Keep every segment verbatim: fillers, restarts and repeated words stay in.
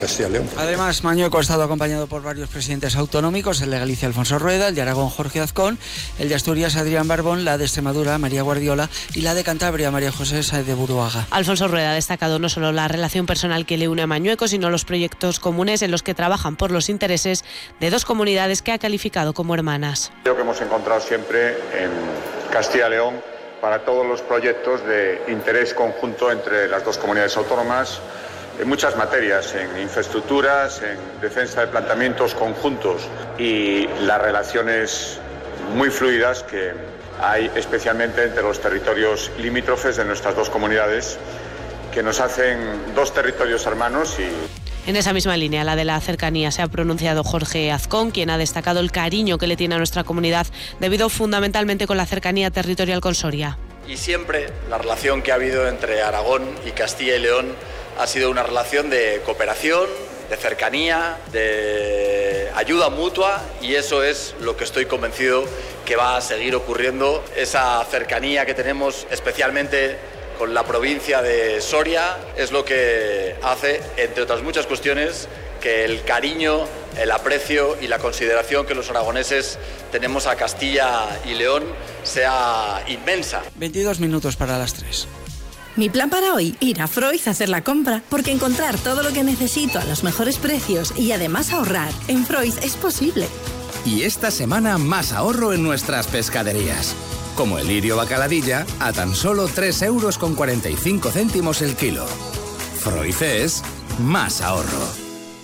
Además, Mañueco ha estado acompañado por varios presidentes autonómicos, el de Galicia, Alfonso Rueda, el de Aragón, Jorge Azcón, el de Asturias, Adrián Barbón, la de Extremadura, María Guardiola, y la de Cantabria, María José Sáez de Buruaga. Alfonso Rueda ha destacado no solo la relación personal que le une a Mañueco, sino los proyectos comunes en los que trabajan por los intereses de dos comunidades que ha calificado como hermanas. Lo que hemos encontrado siempre en Castilla y León para todos los proyectos de interés conjunto entre las dos comunidades autónomas, en muchas materias, en infraestructuras, en defensa de planteamientos conjuntos y las relaciones muy fluidas que hay especialmente entre los territorios limítrofes de nuestras dos comunidades, que nos hacen dos territorios hermanos. Y en esa misma línea, la de la cercanía, se ha pronunciado Jorge Azcón, quien ha destacado el cariño que le tiene a nuestra comunidad debido fundamentalmente con la cercanía territorial con Soria. Y siempre la relación que ha habido entre Aragón y Castilla y León ha sido una relación de cooperación, de cercanía, de ayuda mutua, y eso es lo que estoy convencido que va a seguir ocurriendo. Esa cercanía que tenemos especialmente con la provincia de Soria es lo que hace, entre otras muchas cuestiones, que el cariño, el aprecio y la consideración que los aragoneses tenemos a Castilla y León sea inmensa. veintidós minutos para las tres. Mi plan para hoy, ir a Freud a hacer la compra, porque encontrar todo lo que necesito a los mejores precios y además ahorrar en Freud es posible. Y esta semana más ahorro en nuestras pescaderías. Como el lirio bacaladilla a tan solo tres euros con cuarenta y cinco céntimos el kilo. Freud es más ahorro.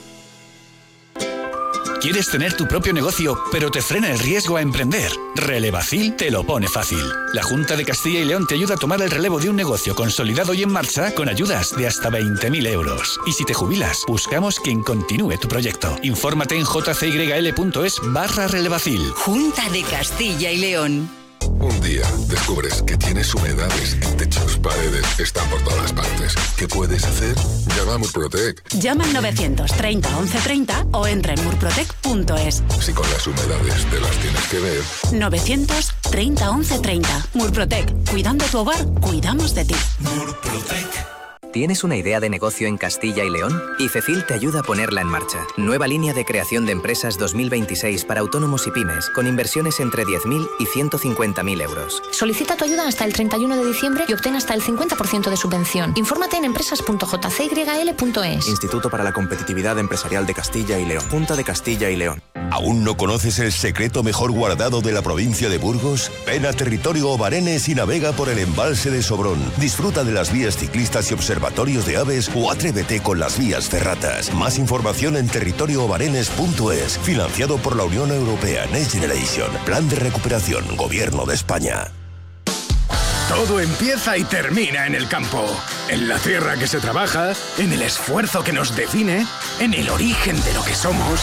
¿Quieres tener tu propio negocio, pero te frena el riesgo a emprender? Relevacil te lo pone fácil. La Junta de Castilla y León te ayuda a tomar el relevo de un negocio consolidado y en marcha con ayudas de hasta veinte mil euros. Y si te jubilas, buscamos quien continúe tu proyecto. Infórmate en jcyl.es barra Relevacil. Junta de Castilla y León. Un día descubres que tienes humedades en techos, paredes, están por todas partes. ¿Qué puedes hacer? Llama a Murprotec. Llama al novecientos treinta once treinta o entra en murprotec punto es. Si con las humedades te las tienes que ver. novecientos treinta once treinta. Murprotec. Cuidando tu hogar, cuidamos de ti. Murprotec. ¿Tienes una idea de negocio en Castilla y León? IFECIL te ayuda a ponerla en marcha. Nueva línea de creación de empresas dos mil veintiséis para autónomos y pymes, con inversiones entre diez mil y ciento cincuenta mil euros. Solicita tu ayuda hasta el treinta y uno de diciembre y obtén hasta el cincuenta por ciento de subvención. Infórmate en empresas punto j c y l punto es. Instituto para la Competitividad Empresarial de Castilla y León. Junta de Castilla y León. ¿Aún no conoces el secreto mejor guardado de la provincia de Burgos? Ven a Territorio Obarenes y navega por el embalse de Sobrón. Disfruta de las vías ciclistas y observatorios de aves o atrévete con las vías ferratas. Más información en territorio obarenes punto es. Financiado por la Unión Europea Next Generation. Plan de recuperación. Gobierno de España. Todo empieza y termina en el campo. En la tierra que se trabaja, en el esfuerzo que nos define, en el origen de lo que somos.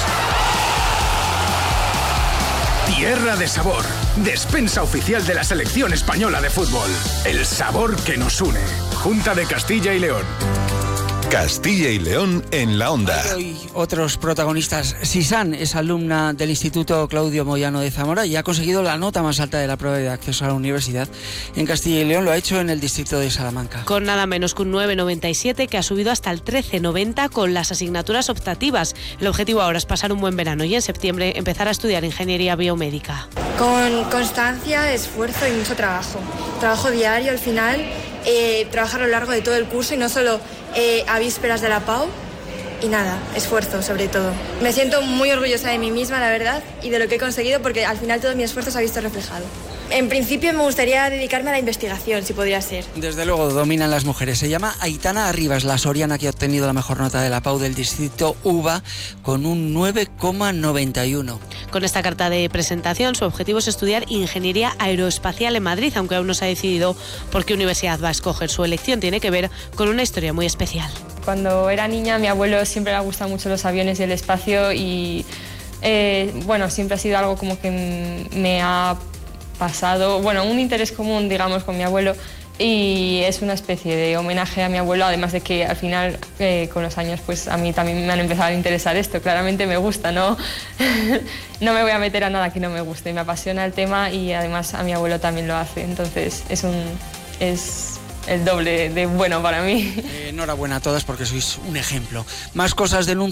Tierra de Sabor, despensa oficial de la selección española de fútbol. El sabor que nos une. Junta de Castilla y León. Castilla y León en la onda. Hoy otros protagonistas. Sisan es alumna del Instituto Claudio Moyano de Zamora y ha conseguido la nota más alta de la prueba de acceso a la universidad en Castilla y León. Lo ha hecho en el distrito de Salamanca. Con nada menos que un nueve coma noventa y siete, que ha subido hasta el trece coma noventa con las asignaturas optativas. El objetivo ahora es pasar un buen verano y en septiembre empezar a estudiar ingeniería biomédica. Con constancia, esfuerzo y mucho trabajo. Trabajo diario al final, eh, trabajar a lo largo de todo el curso y no solo eh, a vísperas de la P A U. Y nada, esfuerzo sobre todo. Me siento muy orgullosa de mí misma, la verdad, y de lo que he conseguido, porque al final todo mi esfuerzo se ha visto reflejado. En principio me gustaría dedicarme a la investigación, si podría ser. Desde luego dominan las mujeres. Se llama Aitana Arribas, la soriana que ha obtenido la mejor nota de la P A U del distrito U B A con un nueve coma noventa y uno. Con esta carta de presentación, su objetivo es estudiar ingeniería aeroespacial en Madrid, aunque aún no se ha decidido por qué universidad va a escoger. Su elección tiene que ver con una historia muy especial. Cuando era niña, a mi abuelo siempre le ha gustado mucho los aviones y el espacio y eh, bueno, siempre ha sido algo como que me ha pasado, bueno, un interés común, digamos, con mi abuelo, y es una especie de homenaje a mi abuelo, además de que al final, eh, con los años, pues a mí también me han empezado a interesar esto. Claramente me gusta, ¿no? No me voy a meter a nada que no me guste, me apasiona el tema y además a mi abuelo también lo hace, entonces es un... es el doble de bueno para mí. Eh, enhorabuena a todas porque sois un ejemplo. Más cosas denuncian.